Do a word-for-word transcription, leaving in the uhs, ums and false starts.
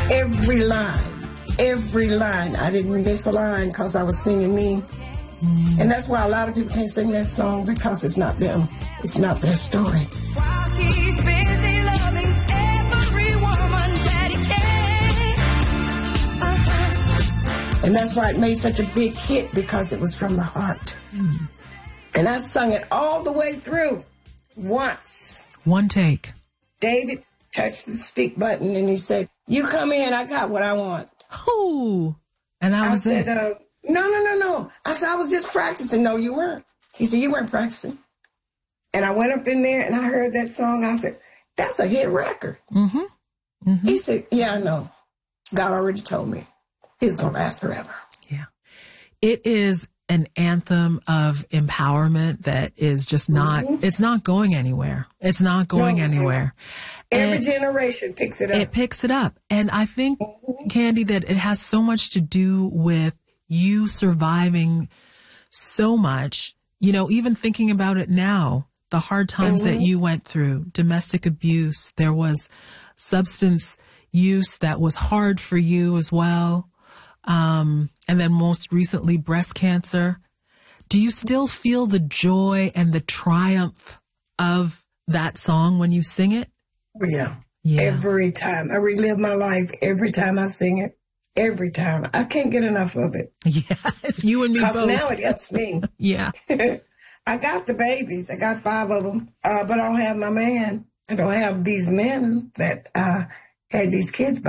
Every line, every line. I didn't miss a line because I was singing me. Mm. And that's why a lot of people can't sing that song, because it's not them. It's not their story. While he's busy loving every woman that he can. Uh-huh. And that's why it made such a big hit, because it was from the heart. Mm. And I sung it all the way through once. One take. David touched the speak button and he said, "You come in, I got what I want." Oh, and that was I said, it. Uh, no, no, no, no. I said, "I was just practicing." "No, you weren't." He said, "You weren't practicing." And I went up in there and I heard that song. I said, "That's a hit record." Mm-hmm. Mm-hmm. He said, "Yeah, I know. God already told me it's going to last forever." Yeah. It is an anthem of empowerment that is just not, mm-hmm. it's not going anywhere. It's not going no, anywhere. Every and generation picks it up. It picks it up. And I think, mm-hmm. Candy, that it has so much to do with you surviving so much, you know, even thinking about it now, the hard times mm-hmm. that you went through, domestic abuse, there was substance use that was hard for you as well. Um, and then most recently, breast cancer. Do you still feel the joy and the triumph of that song when you sing it? Yeah. Yeah. Every time. I relive my life every time I sing it. Every time. I can't get enough of it. Yes, you and me both. Because now it helps me. Yeah. I got the babies. I got five of them. Uh, but I don't have my man. I don't have these men that uh, had these kids